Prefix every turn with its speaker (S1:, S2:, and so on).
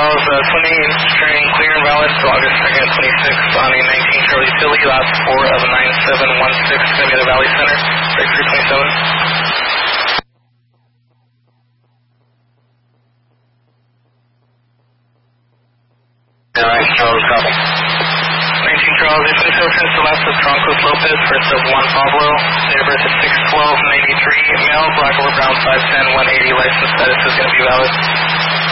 S1: Charles, 28 string clear and valid for August 2nd, 26 on a 19 Charlie Philly, last 4 of 9716, going to be the Valley Center, break 327.
S2: Alright, Charles, copy.
S1: 19 Charles, if this ocean to left of Troncos Lopez, first of 1 Pablo, date of birth is 6/12/93, male, black over brown, 5'10", 180, license status is going to be valid.